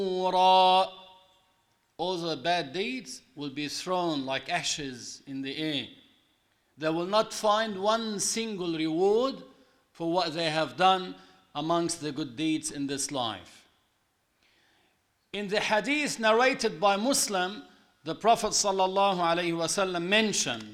All the bad deeds will be thrown like ashes in the air. They will not find one single reward for what they have done amongst the good deeds in this life. In the hadith narrated by Muslim, the Prophet ﷺ mentioned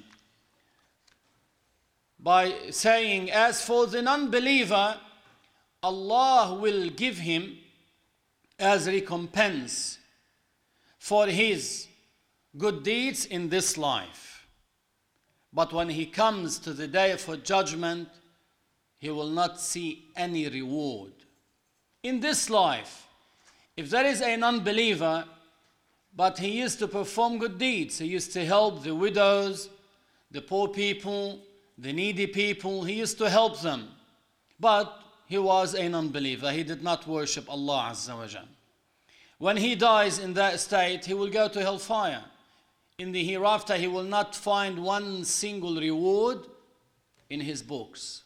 by saying, as for the non-believer, Allah will give him as recompense for his good deeds in this life. But when he comes to the day for judgment, he will not see any reward. In this life, if there is a non-believer, but he used to perform good deeds, he used to help the widows, the poor people, the needy people, he used to help them. But he was a non-believer, he did not worship Allah Azza wa Jal. When he dies in that state, he will go to hellfire. In the hereafter, he will not find one single reward in his books.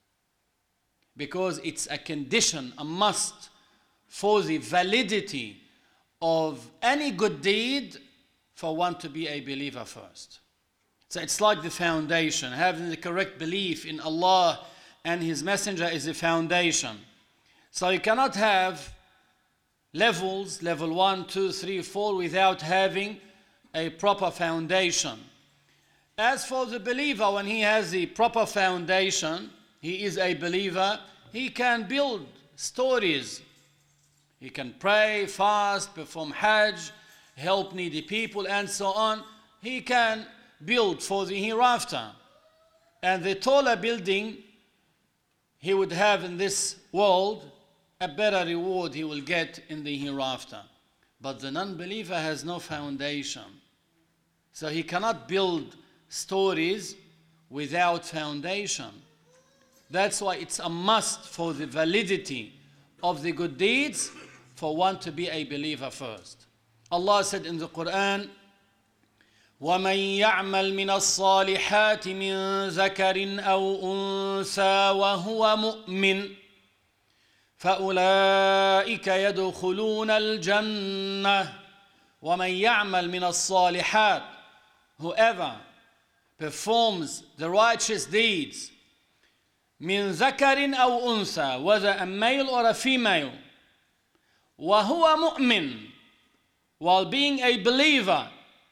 Because it's a condition, a must, for the validity of any good deed for one to be a believer first. So it's like the foundation. Having the correct belief in Allah and His Messenger is the foundation. So you cannot have levels, level 1, 2, 3, 4, without having a proper foundation. As for the believer, when he has the proper foundation, he is a believer, he can build stories. He can pray, fast, perform Hajj, help needy people, and so on. He can build for the hereafter. And the taller building he would have in this world, a better reward he will get in the hereafter. But the non-believer has no foundation. So he cannot build stories without foundation. That's why it's a must for the validity of the good deeds for one to be a believer first. Allah said in the Quran, وَمَنْ يَعْمَلْ مِنَ الصَّالِحَاتِ مِنْ ذَكَرٍ أَوْ أُنْثَى وَهُوَ مُؤْمِنٌ فَأُولَئِكَ يَدْخُلُونَ الْجَنَّةَ وَمَنْ يَعْمَلْ مِنَ الصَّالِحَاتِ. Whoever performs the righteous deeds, مِنْ ذَكَرٍ أَوْ أُنْثَى, whether a male or a female, وَهُوَ مُؤْمِنٌ, while being a believer,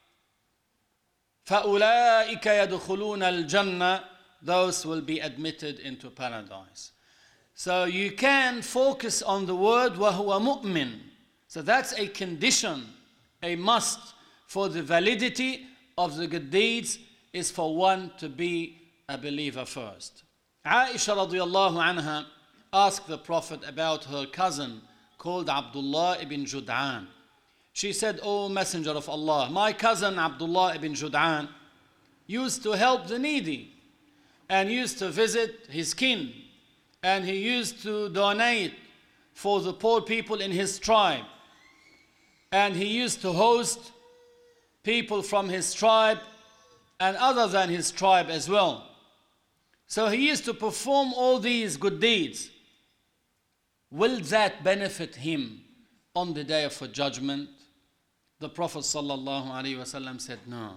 فَأُولَئِكَ يَدْخُلُونَ الْجَنَّةَ, those will be admitted into paradise. So you can focus on the word وَهُوَ مُؤْمِنٌ. So that's a condition, a must for the validity of the good deeds is for one to be a believer first. Aisha radiallahu anha asked the Prophet about her cousin called Abdullah ibn Jud'an. She said, "O Messenger of Allah, my cousin Abdullah ibn Jud'an used to help the needy and used to visit his kin, and he used to donate for the poor people in his tribe, and he used to host people from his tribe and other than his tribe as well. So he used to perform all these good deeds. Will that benefit him on the day of judgment?" The Prophet ﷺ said, "No."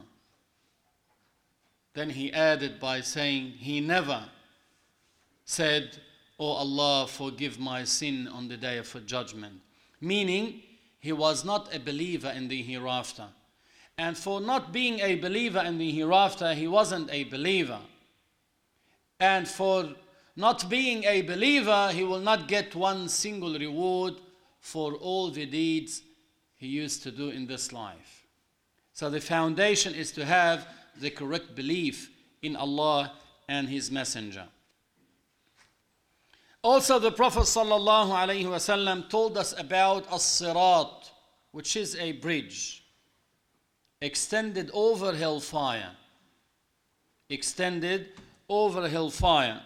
Then he added by saying, he never said, "Oh Allah, forgive my sin on the day of judgment." Meaning, he was not a believer in the hereafter. And for not being a believer in the hereafter, he wasn't a believer. And for not being a believer, he will not get one single reward for all the deeds he used to do in this life. So the foundation is to have the correct belief in Allah and His Messenger. Also, the Prophet ﷺ told us about as-sirat, which is a bridge extended over hellfire. Extended over hellfire.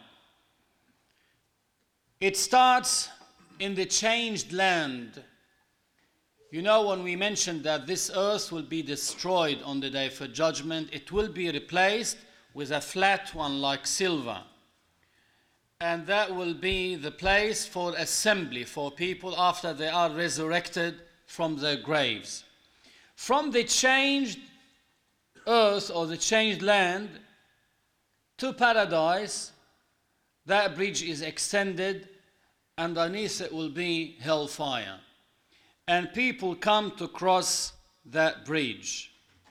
It starts in the changed land. You know, when we mentioned that this earth will be destroyed on the day for judgment, it will be replaced with a flat one like silver. And that will be the place for assembly for people after they are resurrected from their graves. From the changed earth or the changed land to paradise, that bridge is extended, and underneath it will be hellfire. And people come to cross that bridge.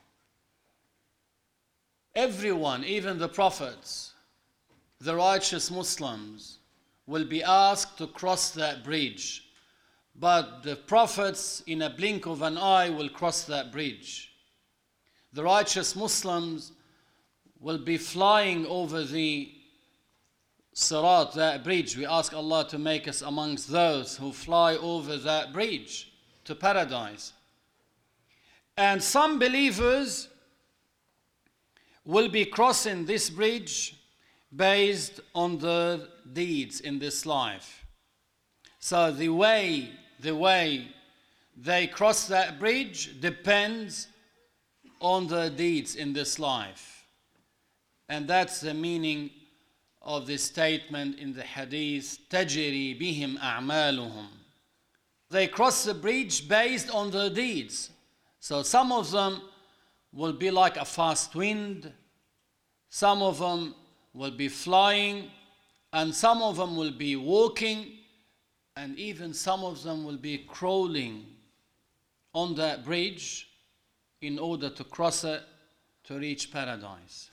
Everyone, even the prophets, the righteous Muslims, will be asked to cross that bridge. But the prophets, in a blink of an eye, will cross that bridge. The righteous Muslims will be flying over the Sirat, that bridge. We ask Allah to make us amongst those who fly over that bridge to paradise. And some believers will be crossing this bridge based on their deeds in this life. So the way they cross that bridge depends on their deeds in this life. And that's the meaning of the statement in the hadith, تَجْرِي بِهِمْ أَعْمَالُهُمْ. They cross the bridge based on their deeds. So some of them will be like a fast wind, some of them will be flying, and some of them will be walking, and even some of them will be crawling on that bridge in order to cross it to reach paradise.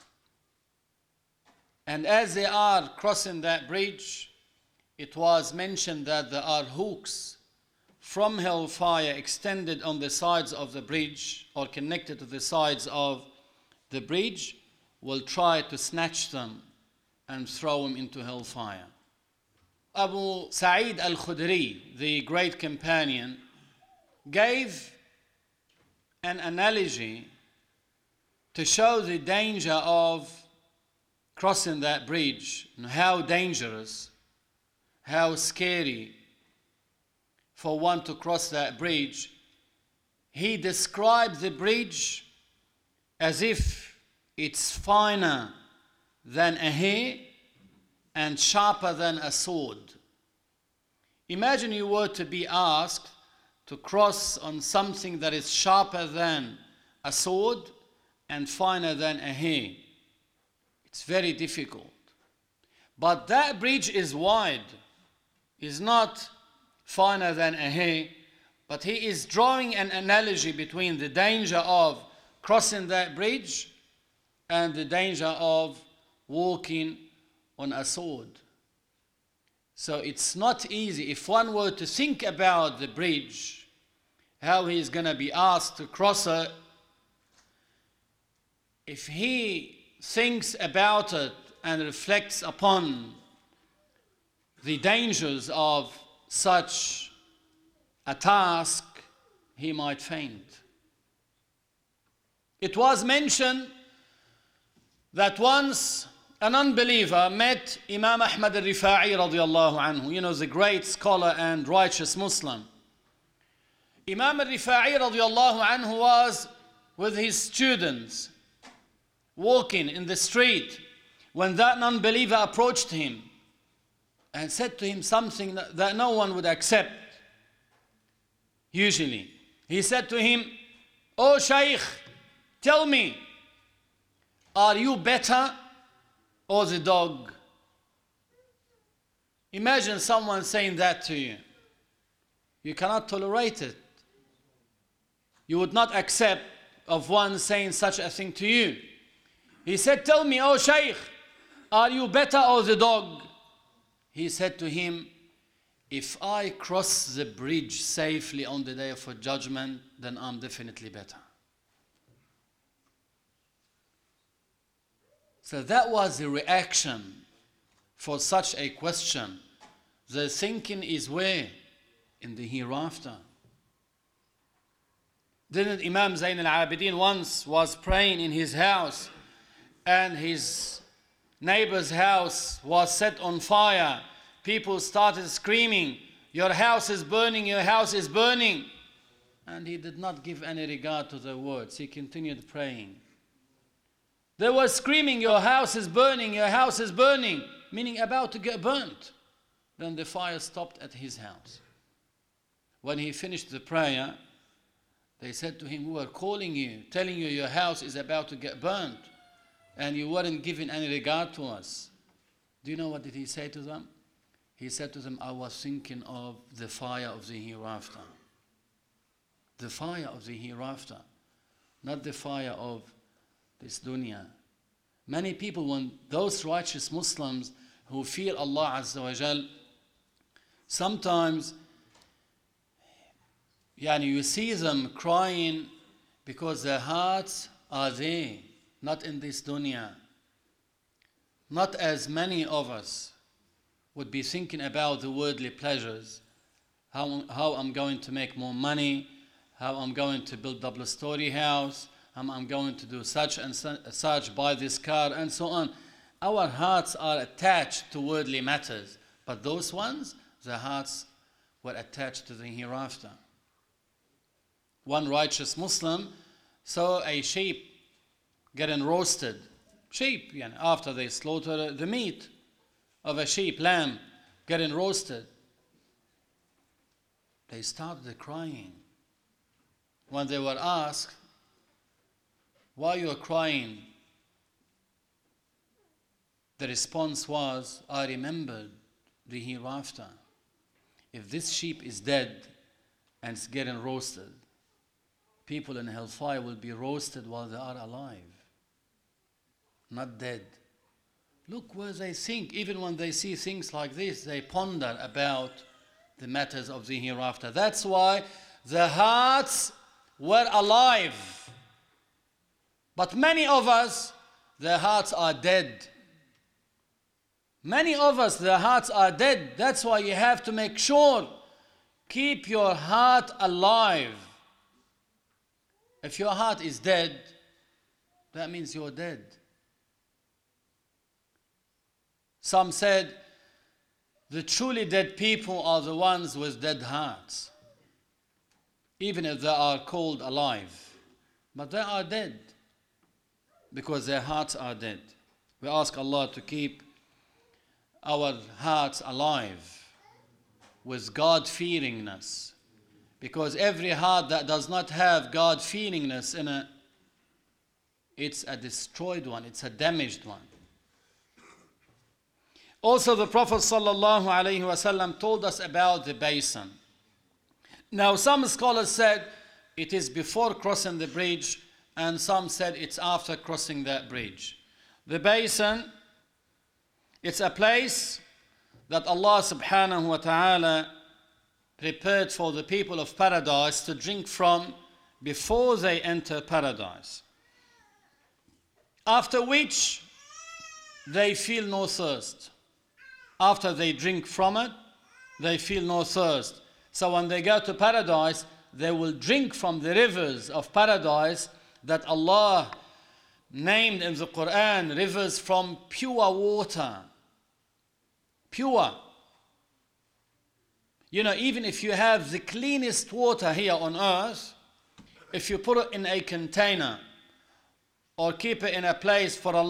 And as they are crossing that bridge, it was mentioned that there are hooks from hellfire extended on the sides of the bridge, or connected to the sides of the bridge, will try to snatch them and throw them into hellfire. Abu Sa'id al-Khudri, the great companion, gave an analogy to show the danger of crossing that bridge, and how dangerous, how scary for one to cross that bridge. He described the bridge as if it's finer than a hair and sharper than a sword. Imagine you were to be asked to cross on something that is sharper than a sword and finer than a hair. It's very difficult. But that bridge is wide, is not finer than a hair, but he is drawing an analogy between the danger of crossing that bridge and the danger of walking on a sword. So it's not easy. If one were to think about the bridge, how he is going to be asked to cross it, if he thinks about it and reflects upon the dangers of such a task, he might faint. It was mentioned that once an unbeliever met Imam Ahmad al-Rifa'i radiallahu anhu, you know, the great scholar and righteous Muslim. Imam al-Rifa'i radiallahu anhu was with his students walking in the street when that unbeliever approached him and said to him something that no one would accept usually. He said to him, "Oh Shaykh, tell me, are you better or the dog?" Imagine someone saying that to you. You cannot tolerate it. You would not accept of one saying such a thing to you. He said, "Tell me, oh Shaykh, are you better or the dog?" He said to him, "If I cross the bridge safely on the day of judgment, then I'm definitely better." So that was the reaction for such a question. The thinking is where? In the hereafter. Didn't Imam Zayn al-Abidin once was praying in his house, and his neighbor's house was set on fire? People started screaming, "Your house is burning, your house is burning." And he did not give any regard to the words. He continued praying. They were screaming, "Your house is burning, your house is burning," meaning about to get burnt. Then the fire stopped at his house. When he finished the prayer, They said to him, we were calling you, telling you your house is about to get burnt, and you weren't giving any regard to us. Do you know what did he say to them? He said to them, I was thinking of the fire of the hereafter. The fire of the hereafter, not the fire of this dunya. Many people, when those righteous Muslims who fear Allah Azza wa Jal, sometimes you see them crying because their hearts are there, not in this dunya. Not as many of us would be thinking about the worldly pleasures, how I'm going to make more money, how I'm going to build double-story house, how I'm going to do such and such, buy this car, and so on. Our hearts are attached to worldly matters, but those ones, their hearts were attached to the hereafter. One righteous Muslim saw a sheep getting roasted. Sheep, after they slaughter the meat of a sheep, lamb, getting roasted. They started crying. When they were asked, why you are crying? The response was, I remembered the hereafter. If this sheep is dead and it's getting roasted, people in hellfire will be roasted while they are alive, not dead. Look where they think. Even when they see things like this, they ponder about the matters of the hereafter. That's why the hearts were alive. But many of us, their hearts are dead. Many of us, their hearts are dead. That's why you have to make sure, keep your heart alive. If your heart is dead, that means you're dead. Some said, the truly dead people are the ones with dead hearts, even if they are called alive. But they are dead, because their hearts are dead. We ask Allah to keep our hearts alive with God-fearingness, because every heart that does not have God-fearingness in it, it's a destroyed one, it's a damaged one. Also, the Prophet ﷺ told us about the basin. Now, some scholars said it is before crossing the bridge, and some said it's after crossing that bridge. The basin, it's a place that Allah subhanahu wa ta'ala prepared for the people of paradise to drink from before they enter paradise. After which, they feel no thirst. After they drink from it, they feel no thirst. So when they go to paradise, they will drink from the rivers of paradise that Allah named in the Quran, rivers from pure water. Pure. Even if you have the cleanest water here on earth, if you put it in a container or keep it in a place for a